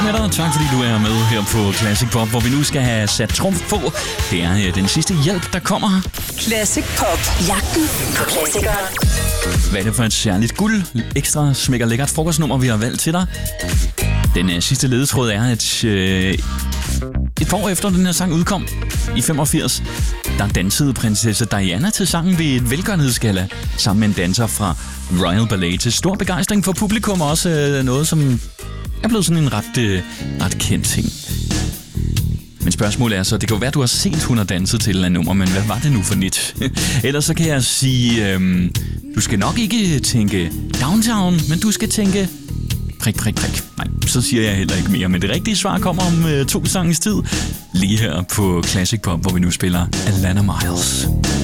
med dig. Tak fordi du er med her på Classic Pop, hvor vi nu skal have sat trumf på. Det er den sidste hjælp, der kommer. Classic Pop. Jagten på klassikere. Hvad er det for et særligt guld, ekstra smækker lækkert frokostnummer, vi har valgt til dig? Den sidste ledetråd er, at et par år efter den her sang udkom, i 85, der dansede prinsesse Diana til sangen ved et velgørenhedsgalla, sammen med en danser fra Royal Ballet til stor begejstring for publikum, og også noget, som er blevet sådan en ret kendt ting. Men spørgsmålet er så, det kan jo være, at du har set, hun har danset til et nummer, men hvad var det nu for nyt? Ellers så kan jeg sige, du skal nok ikke tænke Downtown, men du skal tænke prik. Nej, så siger jeg heller ikke mere, men det rigtige svar kommer om 2 sanges tid, lige her på Classic Pop, hvor vi nu spiller Alannah Myles.